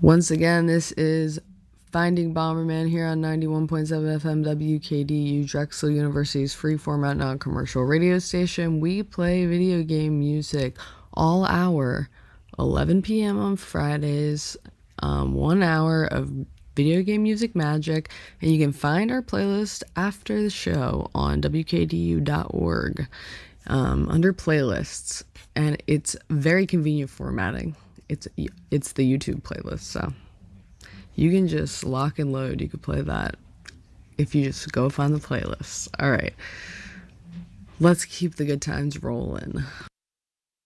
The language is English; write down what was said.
Once again, this is Finding Bomberman here on 91.7 FM WKDU, Drexel University's free format non-commercial radio station. We play video game music all hour, 11 p.m. on Fridays, 1 hour of video game music magic, and you can find our playlist after the show on wkdu.org under playlists, and it's very convenient formatting. It's the YouTube playlist, so you can just lock and load. You could play that if you just go find the playlist. All right, let's keep the good times rolling.